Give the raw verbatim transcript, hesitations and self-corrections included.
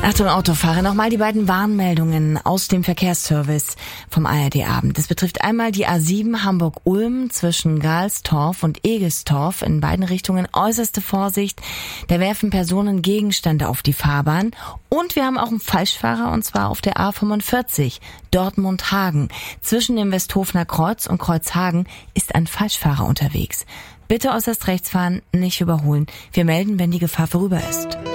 Achtung Autofahrer, nochmal die beiden Warnmeldungen aus dem Verkehrsservice vom A R D-Abend. Das betrifft einmal die A sieben Hamburg-Ulm zwischen Galstorf und Egestorf. In beiden Richtungen äußerste Vorsicht. Da werfen Personen Gegenstände auf die Fahrbahn. Und wir haben auch einen Falschfahrer, und zwar auf der A fünfundvierzig, Dortmund-Hagen. Zwischen dem Westhofener Kreuz und Kreuzhagen ist ein Falschfahrer unterwegs. Bitte äußerst rechts fahren, nicht überholen. Wir melden, wenn die Gefahr vorüber ist.